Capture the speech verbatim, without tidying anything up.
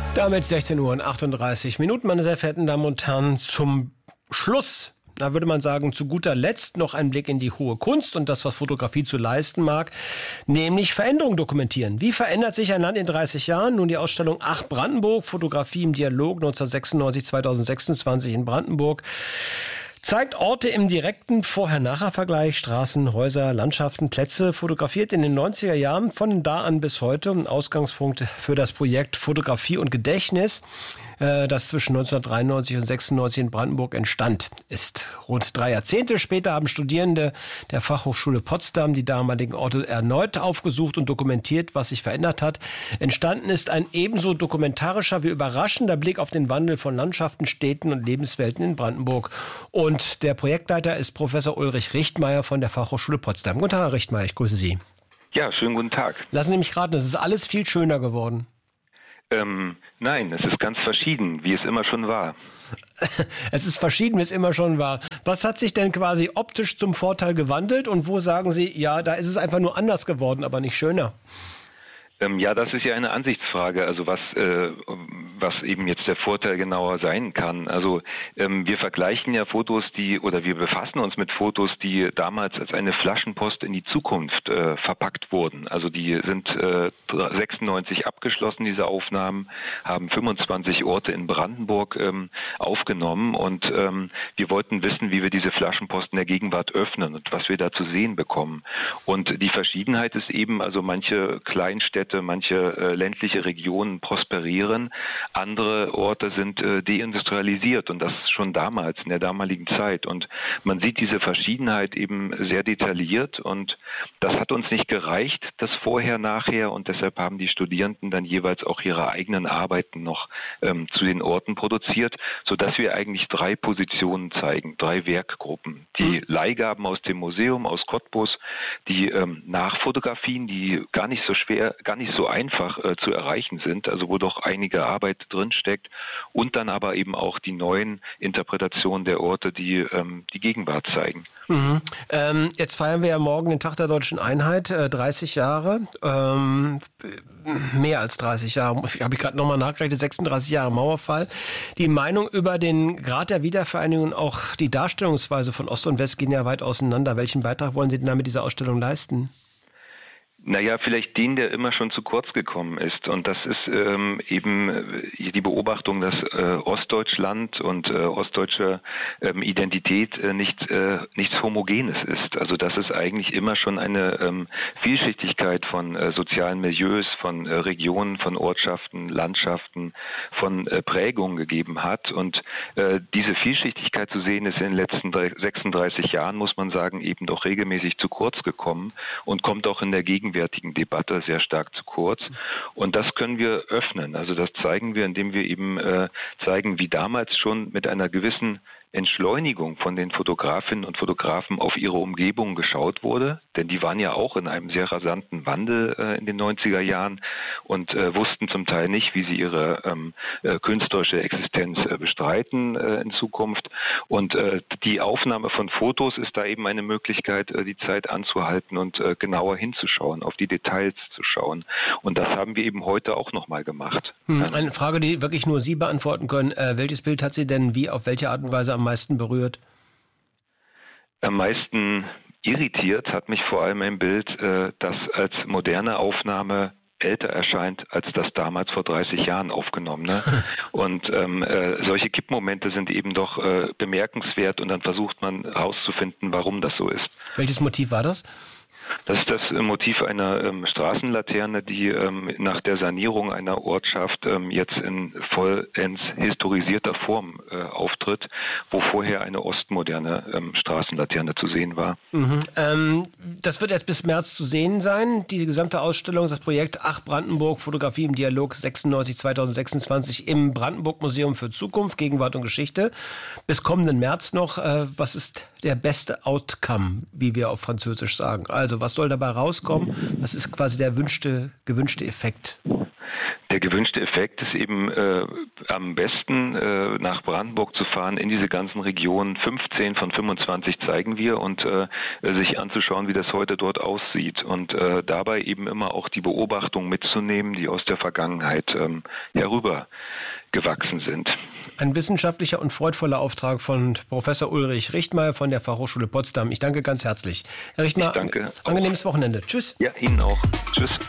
Damit sechzehn Uhr und achtunddreißig Minuten, meine sehr verehrten Damen und Herren, zum Schluss. Da würde man sagen, zu guter Letzt noch ein Blick in die hohe Kunst und das, was Fotografie zu leisten mag, nämlich Veränderungen dokumentieren. Wie verändert sich ein Land in dreißig Jahren? Nun die Ausstellung Ach Brandenburg, Fotografie im Dialog neunzehnhundertsechsundneunzig bis zweitausendsechsundzwanzig in Brandenburg. Zeigt Orte im direkten Vorher-Nachher-Vergleich, Straßen, Häuser, Landschaften, Plätze, fotografiert in den neunziger Jahren von da an bis heute. Und Ausgangspunkt für das Projekt Fotografie und Gedächtnis, das zwischen neunzehnhundertdreiundneunzig und sechsundneunzig in Brandenburg entstand, ist. Rund drei Jahrzehnte später haben Studierende der Fachhochschule Potsdam die damaligen Orte erneut aufgesucht und dokumentiert, was sich verändert hat. Entstanden ist ein ebenso dokumentarischer wie überraschender Blick auf den Wandel von Landschaften, Städten und Lebenswelten in Brandenburg. Und der Projektleiter ist Professor Ulrich Richtmeier von der Fachhochschule Potsdam. Guten Tag, Herr Richtmeier, ich grüße Sie. Ja, schönen guten Tag. Lassen Sie mich raten, es ist alles viel schöner geworden. Ähm, nein, es ist ganz verschieden, wie es immer schon war. Es ist verschieden, wie es immer schon war. Was hat sich denn quasi optisch zum Vorteil gewandelt und wo sagen Sie, ja, da ist es einfach nur anders geworden, aber nicht schöner? Ähm, ja, das ist ja eine Ansichtsfrage, also was äh, was eben jetzt der Vorteil genauer sein kann. Also ähm, wir vergleichen ja Fotos, die oder wir befassen uns mit Fotos, die damals als eine Flaschenpost in die Zukunft äh, verpackt wurden. Also die sind äh, sechsundneunzig abgeschlossen, diese Aufnahmen, haben fünfundzwanzig Orte in Brandenburg ähm, aufgenommen und ähm, wir wollten wissen, wie wir diese Flaschenposten der Gegenwart öffnen und was wir da zu sehen bekommen. Und die Verschiedenheit ist eben, also manche Kleinstädte, manche äh, ländliche Regionen prosperieren, andere Orte sind äh, deindustrialisiert und das schon damals, in der damaligen Zeit. Und man sieht diese Verschiedenheit eben sehr detailliert und das hat uns nicht gereicht, das Vorher, Nachher, und deshalb haben die Studierenden dann jeweils auch ihre eigenen Arbeiten noch ähm, zu den Orten produziert, sodass wir eigentlich drei Positionen zeigen, drei Werkgruppen. Die Leihgaben aus dem Museum, aus Cottbus, die ähm, Nachfotografien, die gar nicht so schwer, gar nicht so einfach äh, zu erreichen sind, also wo doch einige Arbeit drinsteckt, und dann aber eben auch die neuen Interpretationen der Orte, die ähm, die Gegenwart zeigen. Mhm. Ähm, jetzt feiern wir ja morgen den Tag der Deutschen Einheit, äh, dreißig Jahre, ähm, mehr als dreißig Jahre, habe ich gerade nochmal nachgerechnet, sechsunddreißig Jahre Mauerfall. Die Meinung über den Grad der Wiedervereinigung und auch die Darstellungsweise von Ost und West gehen ja weit auseinander. Welchen Beitrag wollen Sie denn da mit dieser Ausstellung leisten? Naja, vielleicht den, der immer schon zu kurz gekommen ist. Und das ist ähm, eben die Beobachtung, dass äh, Ostdeutschland und äh, ostdeutsche ähm, Identität äh, nicht äh, nichts Homogenes ist. Also dass es eigentlich immer schon eine ähm, Vielschichtigkeit von äh, sozialen Milieus, von äh, Regionen, von Ortschaften, Landschaften, von äh, Prägungen gegeben hat. Und äh, diese Vielschichtigkeit zu sehen, ist in den letzten sechsunddreißig Jahren, muss man sagen, eben doch regelmäßig zu kurz gekommen und kommt auch in der Gegenwart gegenwärtigen Debatte sehr stark zu kurz. Und das können wir öffnen. Also das zeigen wir, indem wir eben äh, zeigen, wie damals schon mit einer gewissen Entschleunigung von den Fotografinnen und Fotografen auf ihre Umgebung geschaut wurde, denn die waren ja auch in einem sehr rasanten Wandel äh, in den neunziger Jahren und äh, wussten zum Teil nicht, wie sie ihre ähm, äh, künstlerische Existenz äh, bestreiten äh, in Zukunft. Und äh, die Aufnahme von Fotos ist da eben eine Möglichkeit, äh, die Zeit anzuhalten und äh, genauer hinzuschauen, auf die Details zu schauen. Und das haben wir eben heute auch nochmal gemacht. Hm, eine Frage, die wirklich nur Sie beantworten können. Äh, welches Bild hat Sie denn wie, auf welche Art und Weise am meisten berührt? Am meisten irritiert hat mich vor allem ein Bild, äh, das als moderne Aufnahme älter erscheint als das damals vor dreißig Jahren aufgenommene. Und ähm, äh, solche Kippmomente sind eben doch äh, bemerkenswert und dann versucht man herauszufinden, warum das so ist. Welches Motiv war das? Das ist das Motiv einer ähm, Straßenlaterne, die ähm, nach der Sanierung einer Ortschaft ähm, jetzt in vollends historisierter Form äh, auftritt, wo vorher eine ostmoderne ähm, Straßenlaterne zu sehen war. Mhm. Ähm, das wird erst bis März zu sehen sein. Die gesamte Ausstellung, das Projekt Ach Brandenburg, Fotografie im Dialog sechsundneunzig bis zweitausendsechsundzwanzig im Brandenburg-Museum für Zukunft, Gegenwart und Geschichte. Bis kommenden März noch. Äh, was ist der beste Outcome, wie wir auf Französisch sagen? Also was soll dabei rauskommen? Was ist quasi der wünschte, gewünschte Effekt? Der gewünschte gewünschte Effekt ist eben äh, am besten äh, nach Brandenburg zu fahren, in diese ganzen Regionen. fünfzehn von fünfundzwanzig zeigen wir und äh, sich anzuschauen, wie das heute dort aussieht und äh, dabei eben immer auch die Beobachtungen mitzunehmen, die aus der Vergangenheit ähm, herüber gewachsen sind. Ein wissenschaftlicher und freudvoller Auftrag von Professor Ulrich Richtmeier von der Fachhochschule Potsdam. Ich danke ganz herzlich. Herr Richtmeier, ich danke angenehmes Wochenende. Tschüss. Ja, Ihnen auch. Tschüss.